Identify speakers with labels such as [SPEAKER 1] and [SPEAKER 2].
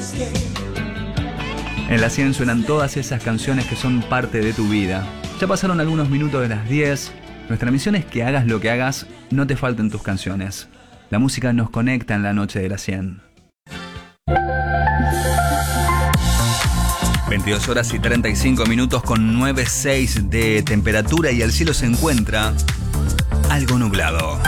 [SPEAKER 1] En la 100 suenan todas esas canciones que son parte de tu vida. Ya pasaron algunos minutos de las 10. Nuestra misión es que hagas lo que hagas, no te falten tus canciones. La música nos conecta en la noche de la 100. 22 horas y 35 minutos con 9,6 de temperatura y el cielo se encuentra algo nublado.